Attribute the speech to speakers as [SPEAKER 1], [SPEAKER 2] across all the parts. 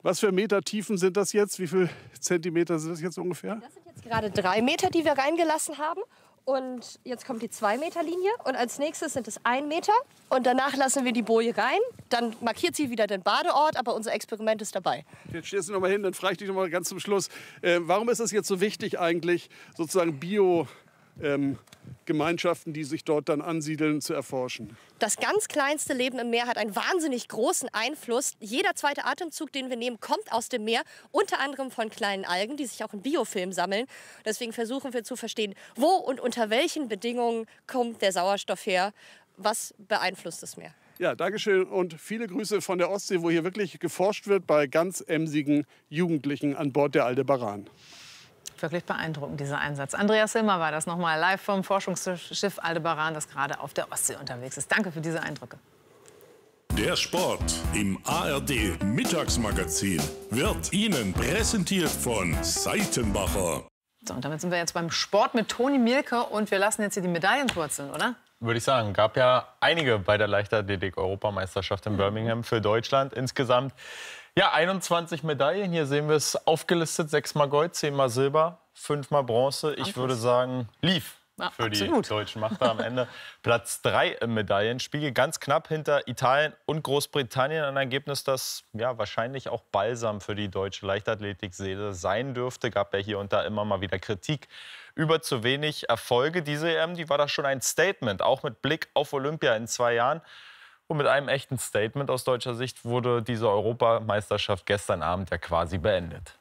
[SPEAKER 1] Was für Metertiefen sind das jetzt? Wie viele Zentimeter sind das jetzt ungefähr?
[SPEAKER 2] Das sind jetzt gerade 3 Meter, die wir reingelassen haben. Und jetzt kommt die 2-Meter-Linie und als nächstes sind es 1 Meter. Und danach lassen wir die Boje rein. Dann markiert sie wieder den Badeort, aber unser Experiment ist dabei.
[SPEAKER 1] Jetzt stehst du noch mal hin, dann frage ich dich noch mal ganz zum Schluss. Warum ist es jetzt so wichtig eigentlich, sozusagen Gemeinschaften, die sich dort dann ansiedeln, zu erforschen?
[SPEAKER 2] Das ganz kleinste Leben im Meer hat einen wahnsinnig großen Einfluss. Jeder zweite Atemzug, den wir nehmen, kommt aus dem Meer. Unter anderem von kleinen Algen, die sich auch in Biofilm sammeln. Deswegen versuchen wir zu verstehen, wo und unter welchen Bedingungen kommt der Sauerstoff her. Was beeinflusst das Meer?
[SPEAKER 1] Ja, Dankeschön und viele Grüße von der Ostsee, wo hier wirklich geforscht wird bei ganz emsigen Jugendlichen an Bord der Aldebaran.
[SPEAKER 3] Wirklich beeindruckend, dieser Einsatz. Andreas Hilmer war das nochmal live vom Forschungsschiff Aldebaran, das gerade auf der Ostsee unterwegs ist. Danke für diese Eindrücke.
[SPEAKER 4] Der Sport im ARD Mittagsmagazin wird Ihnen präsentiert von Seitenbacher.
[SPEAKER 3] So, und damit sind wir jetzt beim Sport mit Toni Mielke und wir lassen jetzt hier die Medaillen purzeln, oder?
[SPEAKER 5] Würde ich sagen. Gab ja einige bei der Leichtathletik-Europameisterschaft in Birmingham für Deutschland. Insgesamt ja, 21 Medaillen. Hier sehen wir es aufgelistet. 6-mal Gold, 10-mal Silber, 5-mal Bronze. Ich würde sagen, lief für die Deutschen. Machte am Ende Platz 3 im Medaillenspiegel. Ganz knapp hinter Italien und Großbritannien. Ein Ergebnis, das ja wahrscheinlich auch Balsam für die deutsche Leichtathletikseele sein dürfte. Gab ja hier und da immer mal wieder Kritik über zu wenig Erfolge. Diese EM, die war da schon ein Statement, auch mit Blick auf Olympia in 2 Jahren. Und mit einem echten Statement aus deutscher Sicht wurde diese Europameisterschaft gestern Abend ja quasi beendet.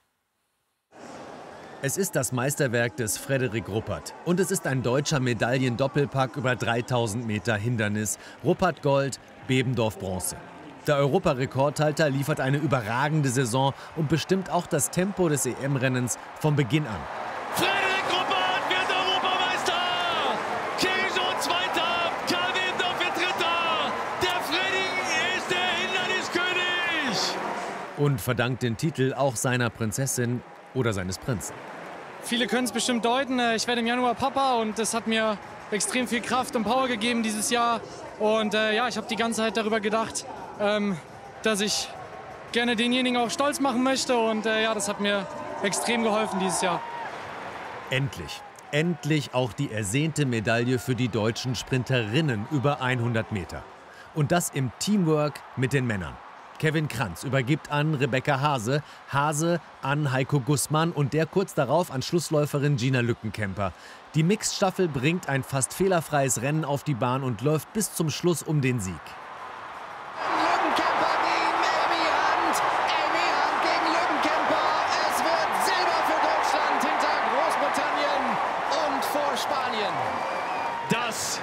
[SPEAKER 6] Es ist das Meisterwerk des Frederik Ruppert. Und es ist ein deutscher Medaillendoppelpack über 3000 Meter Hindernis. Ruppert Gold, Bebendorf Bronze. Der Europarekordhalter liefert eine überragende Saison und bestimmt auch das Tempo des EM-Rennens von Beginn an.
[SPEAKER 7] Frederik Ruppert wird Europameister! Kirijo Zweiter, Karl Bebendorf wird Dritter! Der Freddy ist der Hinderniskönig!
[SPEAKER 6] Und verdankt den Titel auch seiner Prinzessin oder seines Prinzen.
[SPEAKER 8] Viele können es bestimmt deuten. Ich werde im Januar Papa und das hat mir extrem viel Kraft und Power gegeben dieses Jahr. Und ja, ich habe die ganze Zeit darüber gedacht, dass ich gerne denjenigen auch stolz machen möchte. Und ja, das hat mir extrem geholfen dieses Jahr.
[SPEAKER 6] Endlich. Endlich auch die ersehnte Medaille für die deutschen Sprinterinnen über 100 Meter. Und das im Teamwork mit den Männern. Kevin Kranz übergibt an Rebecca Hase, Hase an Heiko Gussmann und der kurz darauf an Schlussläuferin Gina Lückenkämper. Die Mixed-Staffel bringt ein fast fehlerfreies Rennen auf die Bahn und läuft bis zum Schluss um den Sieg.
[SPEAKER 9] Lückenkämper gegen Amy Hunt. Amy Hunt gegen Lückenkämper. Es wird Silber für Deutschland hinter Großbritannien und vor Spanien.
[SPEAKER 7] Das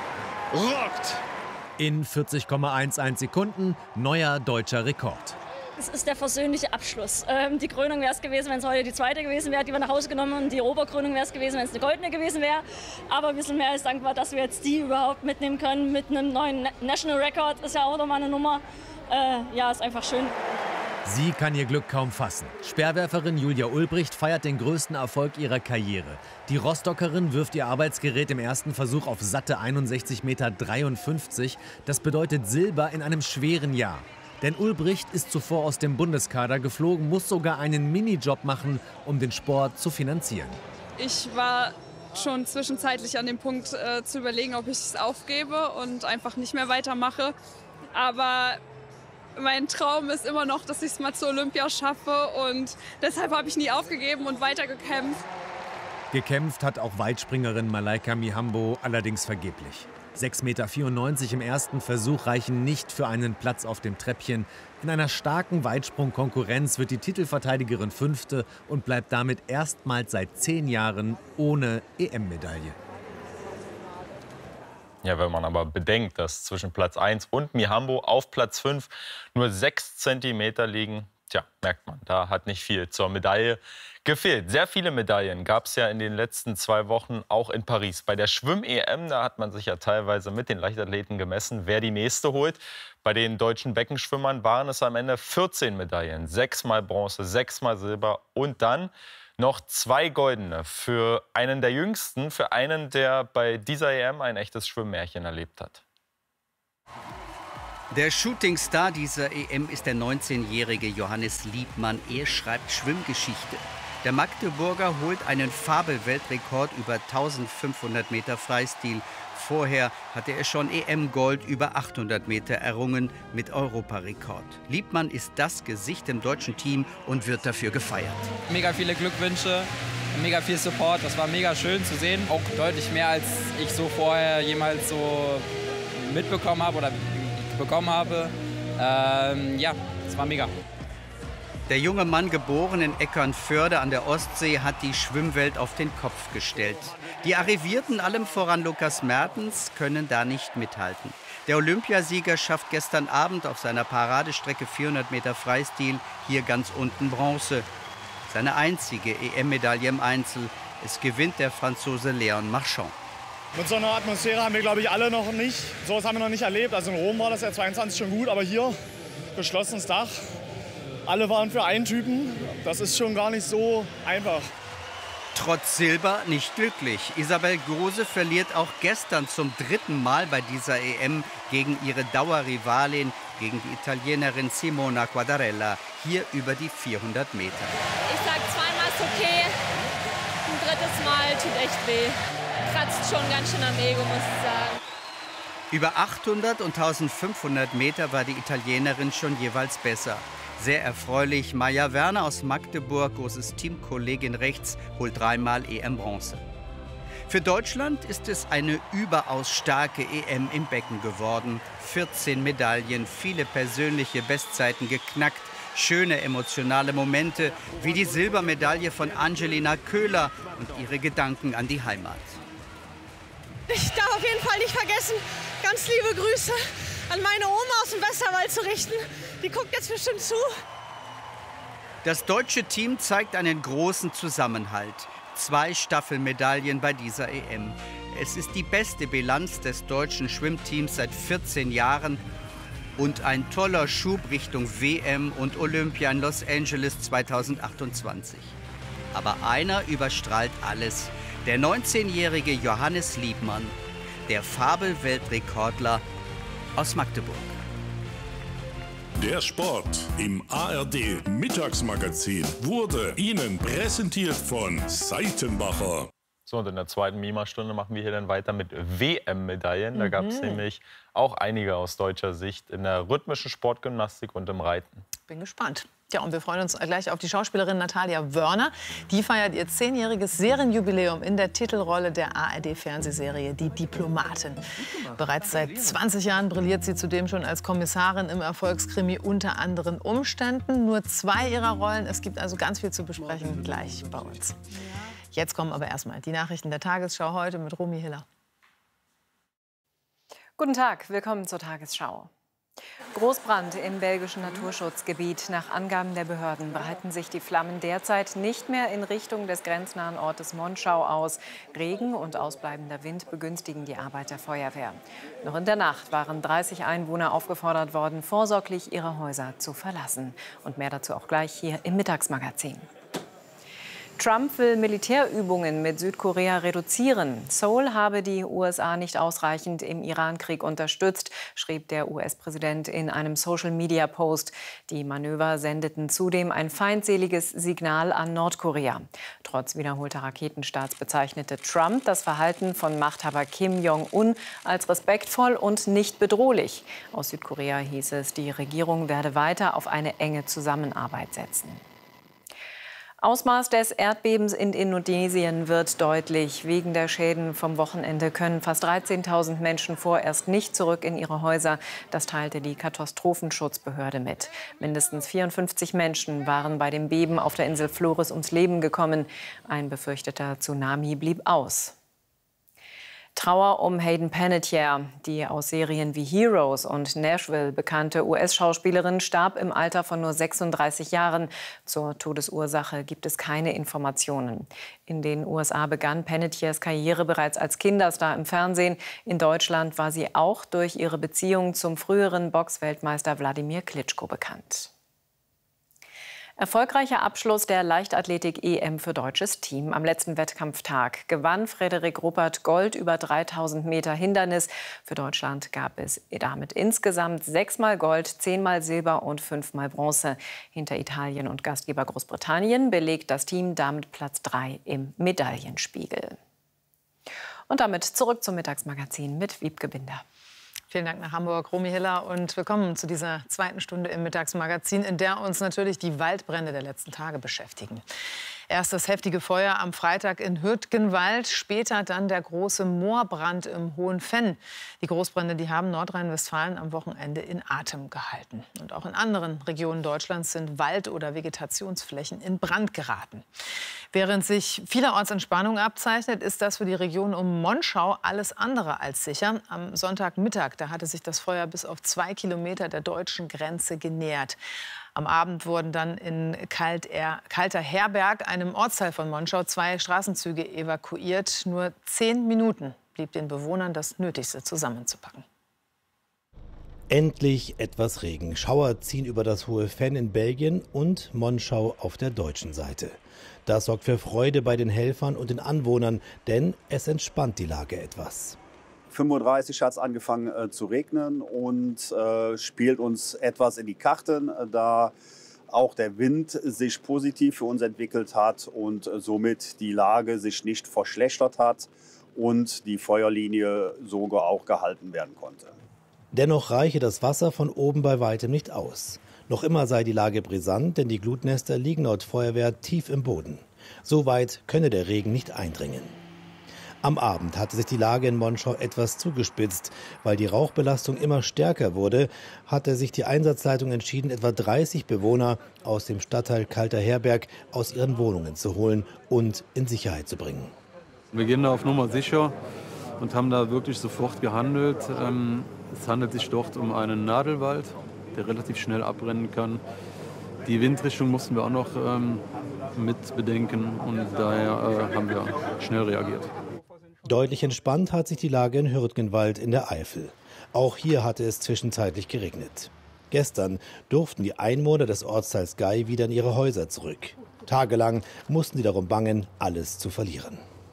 [SPEAKER 7] rockt!
[SPEAKER 6] In 40,11 Sekunden neuer deutscher Rekord.
[SPEAKER 10] Es ist der versöhnliche Abschluss. Die Krönung wäre es gewesen, wenn es heute die zweite gewesen wäre, die wir nach Hause genommen haben. Die Oberkrönung wäre es gewesen, wenn es eine goldene gewesen wäre. Aber wir sind mehr als dankbar, dass wir jetzt die überhaupt mitnehmen können. Mit einem neuen National Record ist ja auch nochmal eine Nummer. Ja, ist einfach schön.
[SPEAKER 6] Sie kann ihr Glück kaum fassen. Speerwerferin Julia Ulbricht feiert den größten Erfolg ihrer Karriere. Die Rostockerin wirft ihr Arbeitsgerät im ersten Versuch auf satte 61,53 Meter. Das bedeutet Silber in einem schweren Jahr. Denn Ulbricht ist zuvor aus dem Bundeskader geflogen, muss sogar einen Minijob machen, um den Sport zu finanzieren.
[SPEAKER 11] Ich war schon zwischenzeitlich an dem Punkt zu überlegen, ob ich es aufgebe und einfach nicht mehr weitermache. Aber mein Traum ist immer noch, dass ich es mal zur Olympia schaffe und deshalb habe ich nie aufgegeben und weitergekämpft.
[SPEAKER 6] Gekämpft hat auch Weitspringerin Malaika Mihambo, allerdings vergeblich. 6,94 Meter im ersten Versuch reichen nicht für einen Platz auf dem Treppchen. In einer starken Weitsprungkonkurrenz wird die Titelverteidigerin Fünfte und bleibt damit erstmals seit 10 Jahren ohne EM-Medaille.
[SPEAKER 5] Ja, wenn man aber bedenkt, dass zwischen Platz 1 und Mihambo auf Platz 5 nur 6 Zentimeter liegen, tja, merkt man, da hat nicht viel zur Medaille gefehlt. Sehr viele Medaillen gab es ja in den letzten 2 Wochen auch in Paris. Bei der Schwimm-EM, da hat man sich ja teilweise mit den Leichtathleten gemessen, wer die nächste holt. Bei den deutschen Beckenschwimmern waren es am Ende 14 Medaillen, 6-mal Bronze, 6-mal Silber und dann noch 2 goldene für einen der jüngsten, für einen, der bei dieser EM ein echtes Schwimmmärchen erlebt hat.
[SPEAKER 12] Der Shootingstar dieser EM ist der 19-jährige Johannes Liebmann. Er schreibt Schwimmgeschichte. Der Magdeburger holt einen Fabelweltrekord über 1500 Meter Freistil. Vorher hatte er schon EM-Gold über 800 Meter errungen mit Europarekord. Liebmann ist das Gesicht im deutschen Team und wird dafür gefeiert.
[SPEAKER 13] Mega viele Glückwünsche, mega viel Support. Das war mega schön zu sehen. Auch deutlich mehr, als ich so vorher jemals so mitbekommen habe oder bekommen habe. Ja, es war mega.
[SPEAKER 12] Der junge Mann, geboren in Eckernförde an der Ostsee, hat die Schwimmwelt auf den Kopf gestellt. Die Arrivierten, allem voran Lukas Mertens, können da nicht mithalten. Der Olympiasieger schafft gestern Abend auf seiner Paradestrecke 400 Meter Freistil hier ganz unten Bronze. Seine einzige EM-Medaille im Einzel. Es gewinnt der Franzose Léon Marchand.
[SPEAKER 14] Mit so einer Atmosphäre haben wir, glaube ich, alle noch nicht. So was haben wir noch nicht erlebt. Also in Rom war das ja 22 schon gut, aber hier geschlossenes Dach. Alle waren für einen Typen. Das ist schon gar nicht so einfach.
[SPEAKER 12] Trotz Silber nicht glücklich. Isabel Gose verliert auch gestern zum 3. Mal bei dieser EM gegen ihre Dauerrivalin, gegen die Italienerin Simona Quadarella, hier über die 400 Meter.
[SPEAKER 15] Ich sag, zweimal ist okay, ein 3. Mal tut echt weh. Kratzt schon ganz schön am Ego, muss ich sagen.
[SPEAKER 12] Über 800 und 1500 Meter war die Italienerin schon jeweils besser. Sehr erfreulich, Maja Werner aus Magdeburg, großes Teamkollegin rechts, holt 3-mal EM-Bronze. Für Deutschland ist es eine überaus starke EM im Becken geworden. 14 Medaillen, viele persönliche Bestzeiten geknackt, schöne emotionale Momente, wie die Silbermedaille von Angelina Köhler und ihre Gedanken an die Heimat.
[SPEAKER 16] Ich darf auf jeden Fall nicht vergessen, ganz liebe Grüße an meine Oma aus dem Westerwald zu richten. Die guckt jetzt bestimmt zu.
[SPEAKER 12] Das deutsche Team zeigt einen großen Zusammenhalt. 2 Staffelmedaillen bei dieser EM. Es ist die beste Bilanz des deutschen Schwimmteams seit 14 Jahren und ein toller Schub Richtung WM und Olympia in Los Angeles 2028. Aber einer überstrahlt alles. Der 19-jährige Johannes Liebmann, der Fabelweltrekordler aus Magdeburg.
[SPEAKER 4] Der Sport im ARD Mittagsmagazin wurde Ihnen präsentiert von Seitenbacher.
[SPEAKER 5] So, und in der zweiten MIMA-Stunde machen wir hier dann weiter mit WM-Medaillen. Da gab es nämlich auch einige aus deutscher Sicht in der rhythmischen Sportgymnastik und im Reiten.
[SPEAKER 3] Bin gespannt. Ja, und wir freuen uns gleich auf die Schauspielerin Natalia Wörner. Die feiert ihr 10-jähriges Serienjubiläum in der Titelrolle der ARD-Fernsehserie Die Diplomatin. Bereits seit 20 Jahren brilliert sie zudem schon als Kommissarin im Erfolgskrimi Unter anderen Umständen. Nur 2 ihrer Rollen. Es gibt also ganz viel zu besprechen gleich bei uns. Jetzt kommen aber erstmal die Nachrichten der Tagesschau heute mit Romy Hiller.
[SPEAKER 17] Guten Tag, willkommen zur Tagesschau. Großbrand im belgischen Naturschutzgebiet. Nach Angaben der Behörden breiten sich die Flammen derzeit nicht mehr in Richtung des grenznahen Ortes Monschau aus. Regen und ausbleibender Wind begünstigen die Arbeit der Feuerwehr. Noch in der Nacht waren 30 Einwohner aufgefordert worden, vorsorglich ihre Häuser zu verlassen. Und mehr dazu auch gleich hier im Mittagsmagazin. Trump will Militärübungen mit Südkorea reduzieren. Seoul habe die USA nicht ausreichend im Iran-Krieg unterstützt, schrieb der US-Präsident in einem Social-Media-Post. Die Manöver sendeten zudem ein feindseliges Signal an Nordkorea. Trotz wiederholter Raketenstarts bezeichnete Trump das Verhalten von Machthaber Kim Jong-un als respektvoll und nicht bedrohlich. Aus Südkorea hieß es, die Regierung werde weiter auf eine enge Zusammenarbeit setzen. Ausmaß des Erdbebens in Indonesien wird deutlich. Wegen der Schäden vom Wochenende können fast 13.000 Menschen vorerst nicht zurück in ihre Häuser. Das teilte die Katastrophenschutzbehörde mit. Mindestens 54 Menschen waren bei dem Beben auf der Insel Flores ums Leben gekommen. Ein befürchteter Tsunami blieb aus. Trauer um Hayden Panettiere. Die aus Serien wie Heroes und Nashville bekannte US-Schauspielerin starb im Alter von nur 36 Jahren. Zur Todesursache gibt es keine Informationen. In den USA begann Panettieres Karriere bereits als Kinderstar im Fernsehen. In Deutschland war sie auch durch ihre Beziehung zum früheren Boxweltmeister Wladimir Klitschko bekannt. Erfolgreicher Abschluss der Leichtathletik-EM für deutsches Team. Am letzten Wettkampftag gewann Frederik Ruppert Gold über 3000 Meter Hindernis. Für Deutschland gab es damit insgesamt 6-mal Gold, 10-mal Silber und 5-mal Bronze. Hinter Italien und Gastgeber Großbritannien belegt das Team damit Platz 3 im Medaillenspiegel. Und damit zurück zum Mittagsmagazin mit Wiebke Binder.
[SPEAKER 3] Vielen Dank nach Hamburg, Romy Hiller, und willkommen zu dieser zweiten Stunde im Mittagsmagazin, in der uns natürlich die Waldbrände der letzten Tage beschäftigen. Erst das heftige Feuer am Freitag in Hürtgenwald, später dann der große Moorbrand im Hohenfenn. Die Großbrände, die haben Nordrhein-Westfalen am Wochenende in Atem gehalten. Und auch in anderen Regionen Deutschlands sind Wald- oder Vegetationsflächen in Brand geraten. Während sich vielerorts Entspannung abzeichnet, ist das für die Region um Monschau alles andere als sicher. Am Sonntagmittag, da hatte sich das Feuer bis auf 2 Kilometer der deutschen Grenze genähert. Am Abend wurden dann in Kalter Herberg, einem Ortsteil von Monschau, 2 Straßenzüge evakuiert. Nur 10 Minuten blieb den Bewohnern das Nötigste zusammenzupacken.
[SPEAKER 18] Endlich etwas Regen. Schauer ziehen über das Hohenfenn in Belgien und Monschau auf der deutschen Seite. Das sorgt für Freude bei den Helfern und den Anwohnern, denn es entspannt die Lage etwas.
[SPEAKER 19] 35 hat es angefangen zu regnen und spielt uns etwas in die Karten, da auch der Wind sich positiv für uns entwickelt hat und somit die Lage sich nicht verschlechtert hat und die Feuerlinie sogar auch gehalten werden konnte.
[SPEAKER 18] Dennoch reiche das Wasser von oben bei weitem nicht aus. Noch immer sei die Lage brisant, denn die Glutnester liegen laut Feuerwehr tief im Boden. So weit könne der Regen nicht eindringen. Am Abend hatte sich die Lage in Monschau etwas zugespitzt. Weil die Rauchbelastung immer stärker wurde, hatte sich die Einsatzleitung entschieden, etwa 30 Bewohner aus dem Stadtteil Kalter Herberg aus ihren Wohnungen zu holen und in Sicherheit zu bringen.
[SPEAKER 20] Wir gehen da auf Nummer sicher und haben da wirklich sofort gehandelt. Es handelt sich dort um einen Nadelwald, der relativ schnell abbrennen kann. Die Windrichtung mussten wir auch noch mit bedenken und daher haben wir schnell reagiert.
[SPEAKER 18] Deutlich entspannt hat sich die Lage in Hürtgenwald in der Eifel. Auch hier hatte es zwischenzeitlich geregnet. Gestern durften die Einwohner des Ortsteils Gei wieder in ihre Häuser zurück. Tagelang mussten sie darum bangen, alles zu verlieren.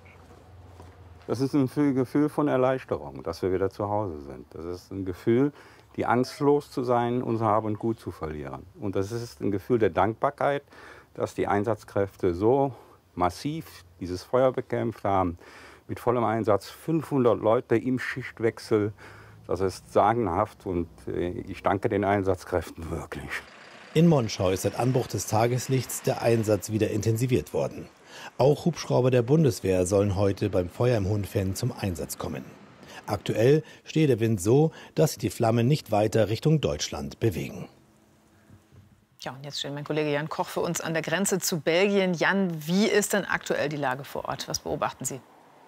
[SPEAKER 21] Das ist ein Gefühl von Erleichterung, dass wir wieder zu Hause sind. Das ist ein Gefühl, die Angst los zu sein, unser Hab und Gut zu verlieren. Und das ist ein Gefühl der Dankbarkeit, dass die Einsatzkräfte so massiv dieses Feuer bekämpft haben. Mit vollem Einsatz 500 Leute im Schichtwechsel. Das ist sagenhaft und ich danke den Einsatzkräften wirklich.
[SPEAKER 18] In Monschau ist seit Anbruch des Tageslichts der Einsatz wieder intensiviert worden. Auch Hubschrauber der Bundeswehr sollen heute beim Feuer im Hohenfenn zum Einsatz kommen. Aktuell steht der Wind so, dass sich die Flammen nicht weiter Richtung Deutschland bewegen.
[SPEAKER 3] Ja, und jetzt steht mein Kollege Jan Koch für uns an der Grenze zu Belgien. Jan, wie ist denn aktuell die Lage vor Ort? Was beobachten Sie?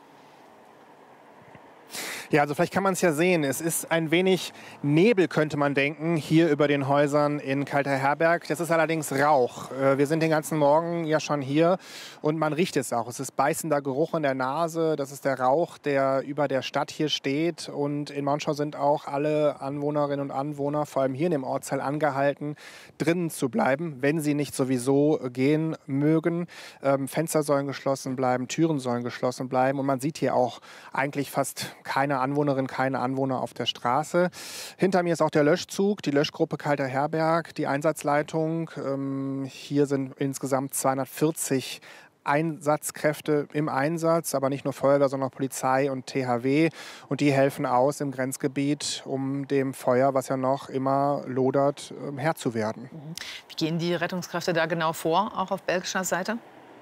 [SPEAKER 22] Ja, also vielleicht kann man es ja sehen. Es ist ein wenig Nebel, könnte man denken, hier über den Häusern in Kalter Herberg. Das ist allerdings Rauch. Wir sind den ganzen Morgen ja schon hier und man riecht es auch. Es ist beißender Geruch in der Nase. Das ist der Rauch, der über der Stadt hier steht. Und in Monschau sind auch alle Anwohnerinnen und Anwohner, vor allem hier in dem Ortsteil, angehalten, drinnen zu bleiben, wenn sie nicht sowieso gehen mögen. Fenster sollen geschlossen bleiben, Türen sollen geschlossen bleiben. Und man sieht hier auch eigentlich fast keine Anwohnerin, keine Anwohner auf der Straße. Hinter mir ist auch der Löschzug, die Löschgruppe Kalter Herberg, die Einsatzleitung. Hier sind insgesamt 240 Einsatzkräfte im Einsatz, aber nicht nur Feuerwehr, sondern auch Polizei und THW. Und die helfen aus im Grenzgebiet, um dem Feuer, was ja noch immer lodert, Herr zu werden.
[SPEAKER 3] Wie gehen die Rettungskräfte da genau vor, auch auf belgischer Seite?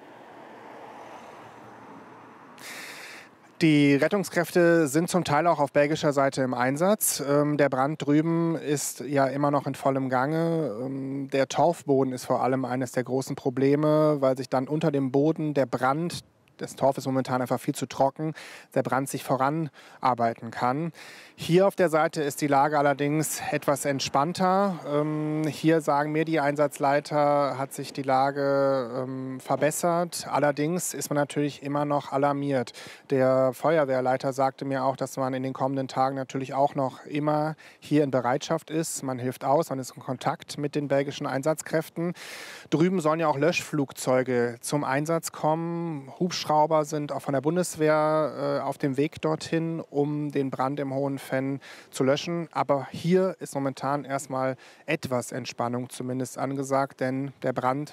[SPEAKER 22] Die Rettungskräfte sind zum Teil auch auf belgischer Seite im Einsatz. Der Brand drüben ist ja immer noch in vollem Gange. Der Torfboden ist vor allem eines der großen Probleme, weil sich dann unter dem Boden der Brand Das Torf ist momentan einfach viel zu trocken, der Brand sich voranarbeiten kann. Hier auf der Seite ist die Lage allerdings etwas entspannter. Hier sagen mir die Einsatzleiter, hat sich die Lage verbessert. Allerdings ist man natürlich immer noch alarmiert. Der Feuerwehrleiter sagte mir auch, dass man in den kommenden Tagen natürlich auch noch immer hier in Bereitschaft ist. Man hilft aus, man ist in Kontakt mit den belgischen Einsatzkräften. Drüben sollen ja auch Löschflugzeuge zum Einsatz kommen. Hubschrauber sind auch von der Bundeswehr auf dem Weg dorthin, um den Brand im Hohen Venn zu löschen. Aber hier ist momentan erstmal etwas Entspannung zumindest angesagt, denn der Brand